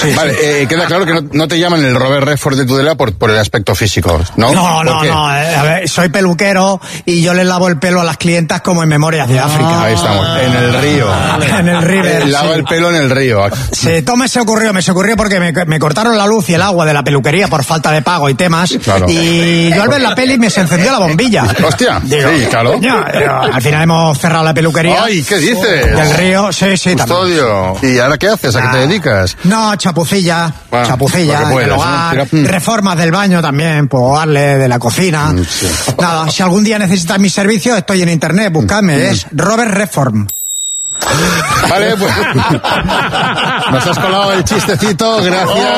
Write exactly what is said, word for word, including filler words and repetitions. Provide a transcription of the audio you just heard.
Sí, vale, sí. Eh, queda claro que no, no te llaman el Robert Redford de Tudela por, por el aspecto físico, ¿no? No, no, no. Eh, a ver, soy peluquero y yo les lavo el pelo a las clientas como en Memorias de África. Ahí estamos, en el río. En el River. Lava sí. el pelo en el río. Sí, todo me se ocurrió, me se ocurrió porque me, me cortaron la luz y el agua de la peluquería por falta de pago y temas. Claro. Y yo al ver la peli me se encendió la bombilla. Hostia, Digo, sí, claro. coño, digo, al final hemos cerrado la peluquería. Ay, ¿qué dices? Del río, sí, sí, también. Custodio. ¿Y ahora qué haces? ¿A qué te dedicas? No, chapucilla, Ah, chapucilla, lo que puedas, del hogar, ¿no? Tira- reformas del baño también, puedo darle de la cocina. Mm, sí. Nada, si algún día necesitas mis servicios, estoy en internet, buscadme, es Robert Reform. Vale, pues. Nos has colado el chistecito, gracias.